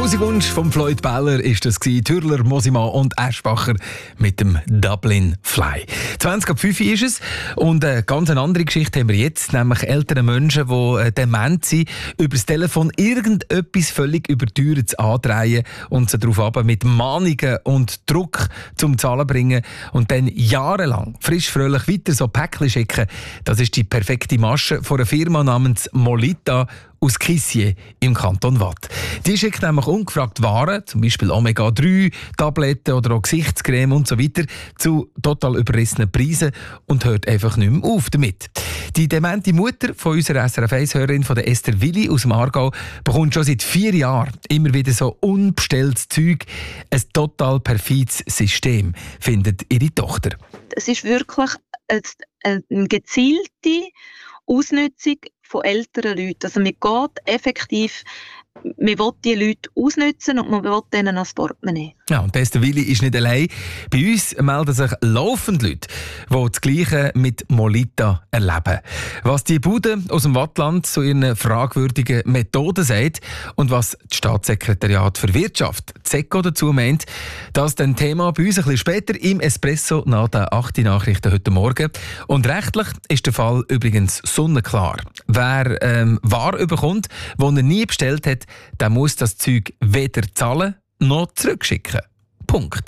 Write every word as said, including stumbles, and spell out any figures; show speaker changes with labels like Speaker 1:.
Speaker 1: Musikwunsch von Floyd Beller ist das gewesen. Türler, Mosimann und Aschbacher mit dem Dublin Fly. zwanzig ab fünf ist es. Und eine ganz andere Geschichte haben wir jetzt, nämlich ältere Menschen, die dement sind, über das Telefon irgendetwas völlig überteuertes andrehen und sie darauf ab mit Mahnungen und Druck zum Zahlen bringen und dann jahrelang frisch fröhlich weiter so Päckchen schicken. Das ist die perfekte Masche von einer Firma namens Molita aus Kissier im Kanton Waadt. Die schickt nämlich ungefragt Waren, zum Beispiel Omega drei Tabletten oder auch Gesichtscreme und so weiter, zu total überrissenen Preisen und hört einfach nicht mehr auf damit. Die demente Mutter von unserer S R F eins-Hörerin, von der Esther Willi aus dem Aargau, bekommt schon seit vier Jahren immer wieder so unbestelltes Zeug. Ein total perfides System, findet ihre Tochter.
Speaker 2: Es ist wirklich eine, eine gezielte Ausnutzung von älteren Leuten. Also man geht effektiv, man will die Leute ausnutzen und man will denen das Portemonnaie.
Speaker 1: Ja, und Esther Willi ist nicht allein. Bei uns melden sich laufend Leute, die das Gleiche mit Molita erleben. Was die Bude aus dem Wattland zu ihren fragwürdigen Methoden sagt und was das Staatssekretariat für Wirtschaft, SECO, dazu meint, das ist ein Thema bei uns ein bisschen später im Espresso nach den acht Nachrichten heute Morgen. Und rechtlich ist der Fall übrigens sonnenklar. Wer ähm, Ware bekommt, die er nie bestellt hat, der muss das Zeug weder zahlen noch zurückschicken. Punkt.